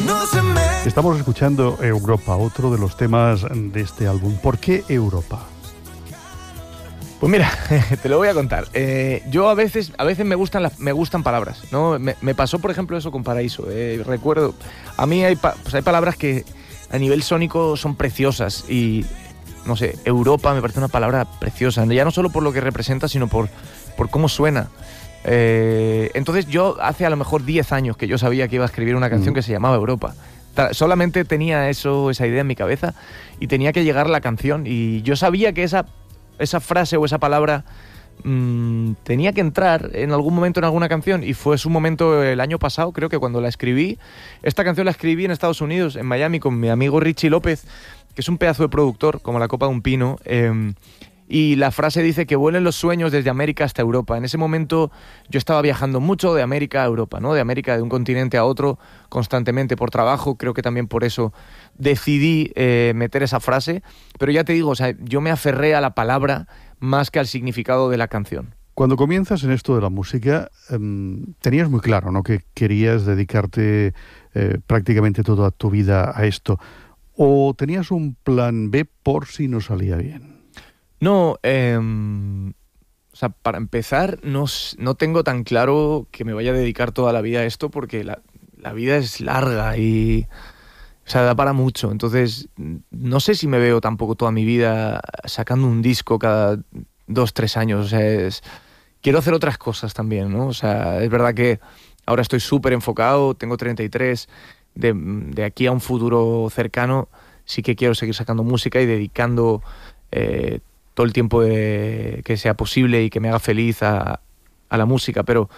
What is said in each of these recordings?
Estamos escuchando Europa, otro de los temas de este álbum. ¿Por qué Europa? Pues mira, te lo voy a contar. Yo a veces me gustan palabras, ¿no? Me pasó, por ejemplo, eso con Paraíso. Recuerdo, a mí hay palabras que a nivel sónico son preciosas y, no sé, Europa me parece una palabra preciosa, ya no solo por lo que representa, sino por cómo suena. Entonces yo hace a lo mejor 10 años que yo sabía que iba a escribir una canción que se llamaba Europa. Solamente tenía esa idea en mi cabeza y tenía que llegar la canción y yo sabía que esa frase o esa palabra tenía que entrar en algún momento en alguna canción y fue su momento el año pasado, creo que cuando la escribí. Esta canción la escribí en Estados Unidos, en Miami, con mi amigo Richie López, que es un pedazo de productor, como la copa de un pino, y la frase dice que vuelen los sueños desde América hasta Europa. En ese momento yo estaba viajando mucho de América a Europa, ¿no? De América, de un continente a otro, constantemente por trabajo. Creo que también por eso decidí meter esa frase. Pero ya te digo, o sea, yo me aferré a la palabra más que al significado de la canción. Cuando comienzas en esto de la música, tenías muy claro, ¿no?, que querías dedicarte prácticamente toda tu vida a esto. ¿O tenías un plan B por si no salía bien? No, o sea, para empezar, no tengo tan claro que me vaya a dedicar toda la vida a esto, porque la vida es larga y, o sea, da para mucho. Entonces, no sé si me veo tampoco toda mi vida sacando un disco cada 2-3 años. O sea, quiero hacer otras cosas también, ¿no? O sea, es verdad que ahora estoy súper enfocado, tengo 33, de aquí a un futuro cercano sí que quiero seguir sacando música y dedicando todo el tiempo que sea posible y que me haga feliz a la música, pero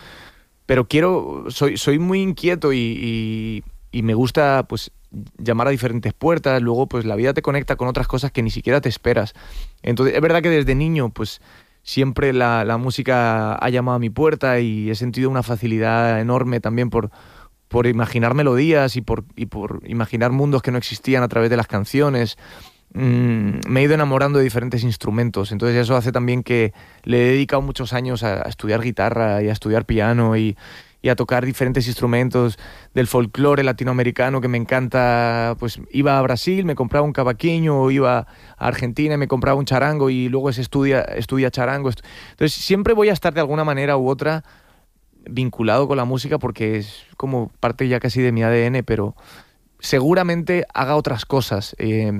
soy muy inquieto y me gusta, pues, llamar a diferentes puertas. Luego, pues, la vida te conecta con otras cosas que ni siquiera te esperas. Entonces, es verdad que desde niño, pues, siempre la música ha llamado a mi puerta y he sentido una facilidad enorme también por imaginar melodías y por imaginar mundos que no existían a través de las canciones. Me he ido enamorando de diferentes instrumentos, entonces eso hace también que le he dedicado muchos años a estudiar guitarra y a estudiar piano y a tocar diferentes instrumentos del folclore latinoamericano que me encanta. Pues iba a Brasil, me compraba un cavaquinho, o iba a Argentina y me compraba un charango y luego se estudia charango. Entonces siempre voy a estar de alguna manera u otra vinculado con la música porque es como parte ya casi de mi ADN, pero seguramente haga otras cosas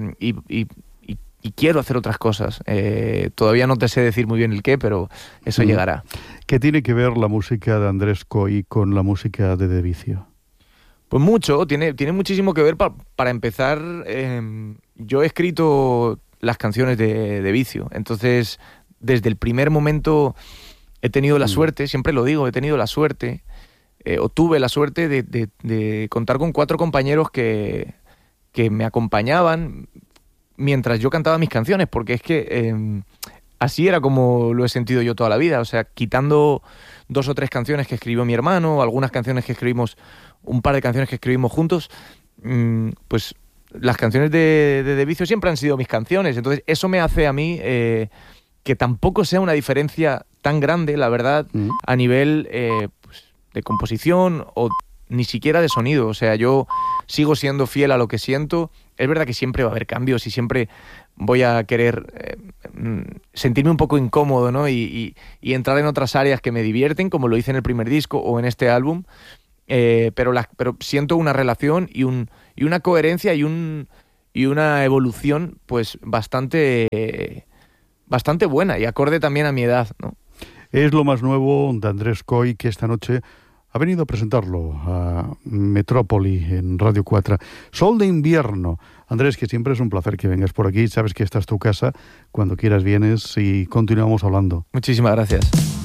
y quiero hacer otras cosas. Todavía no te sé decir muy bien el qué, pero eso llegará. ¿Qué tiene que ver la música de Andrés Coy con la música de De Vicio? Pues mucho, tiene muchísimo que ver. Para empezar, yo he escrito las canciones de Vicio, entonces desde el primer momento he tenido la suerte, siempre lo digo, he tenido la suerte, o tuve la suerte de contar con 4 compañeros que me acompañaban mientras yo cantaba mis canciones, porque es que así era como lo he sentido yo toda la vida. O sea, quitando 2 o 3 canciones que escribió mi hermano, algunas canciones que escribimos, un par de canciones que escribimos juntos, pues las canciones de Vicio siempre han sido mis canciones. Entonces eso me hace a mí que tampoco sea una diferencia tan grande, la verdad, a nivel pues, de composición o ni siquiera de sonido. O sea, yo sigo siendo fiel a lo que siento. Es verdad que siempre va a haber cambios y siempre voy a querer sentirme un poco incómodo, ¿no? Y entrar en otras áreas que me divierten, como lo hice en el primer disco o en este álbum. Pero siento una relación y una coherencia y una evolución pues bastante buena y acorde también a mi edad, ¿no? Es lo más nuevo de Andrés Coy, que esta noche ha venido a presentarlo a Metrópoli en Radio 4. Sol de invierno. Andrés, que siempre es un placer que vengas por aquí. Sabes que esta es tu casa. Cuando quieras vienes y continuamos hablando. Muchísimas gracias.